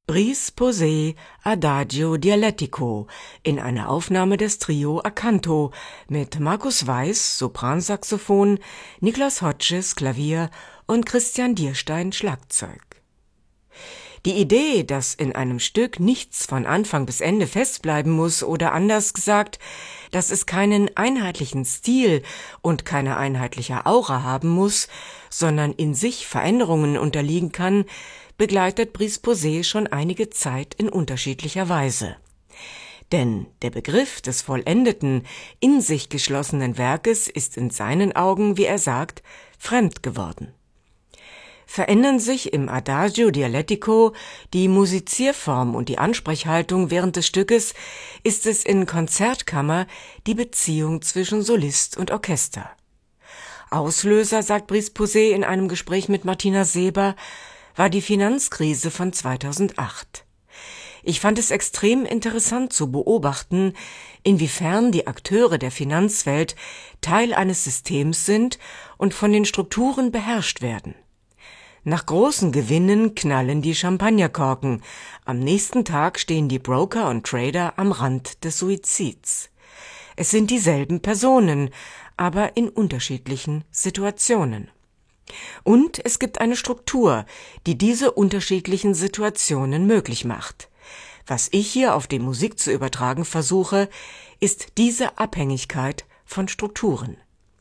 Brice Posay Adagio dialettico in einer Aufnahme des Trio Acanto mit Markus Weiß, Sopransaxophon, Niklas Hodges, Klavier und Christian Dierstein, Schlagzeug. Die Idee, dass in einem Stück nichts von Anfang bis Ende festbleiben muss oder anders gesagt, dass es keinen einheitlichen Stil und keine einheitliche Aura haben muss, sondern in sich Veränderungen unterliegen kann, begleitet Brice Posay schon einige Zeit in unterschiedlicher Weise. Denn der Begriff des vollendeten, in sich geschlossenen Werkes ist in seinen Augen, wie er sagt, fremd geworden. Verändern sich im Adagio dialettico die Musizierform und die Ansprechhaltung während des Stückes, ist es in Konzertkammer die Beziehung zwischen Solist und Orchester. Auslöser, sagt Brice Posay in einem Gespräch mit Martina Seber, war die Finanzkrise von 2008. Ich fand es extrem interessant zu beobachten, inwiefern die Akteure der Finanzwelt Teil eines Systems sind und von den Strukturen beherrscht werden. Nach großen Gewinnen knallen die Champagnerkorken. Am nächsten Tag stehen die Broker und Trader am Rand des Suizids. Es sind dieselben Personen, aber in unterschiedlichen Situationen. Und es gibt eine Struktur, die diese unterschiedlichen Situationen möglich macht. Was ich hier auf die Musik zu übertragen versuche, ist diese Abhängigkeit von Strukturen.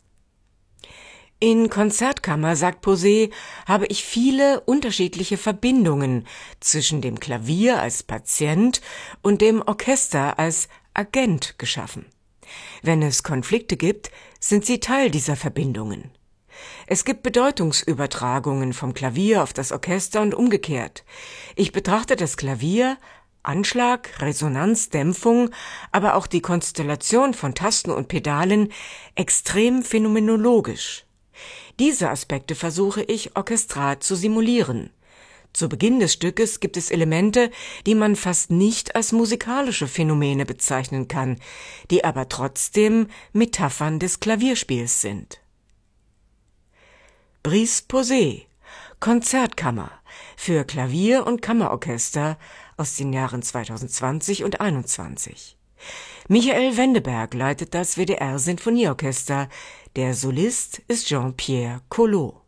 In Konzertkammer, sagt Posay, habe ich viele unterschiedliche Verbindungen zwischen dem Klavier als Patient und dem Orchester als Agent geschaffen. Wenn es Konflikte gibt, sind sie Teil dieser Verbindungen. Es gibt Bedeutungsübertragungen vom Klavier auf das Orchester und umgekehrt. Ich betrachte das Klavier, Anschlag, Resonanz, Dämpfung, aber auch die Konstellation von Tasten und Pedalen extrem phänomenologisch. Diese Aspekte versuche ich orchestral zu simulieren. Zu Beginn des Stückes gibt es Elemente, die man fast nicht als musikalische Phänomene bezeichnen kann, die aber trotzdem Metaphern des Klavierspiels sind. Brice Posay, Konzertkammer für Klavier und Kammerorchester aus den Jahren 2020 und 2021. Michael Wendeberg leitet das WDR Sinfonieorchester. Der Solist ist Jean-Pierre Collot.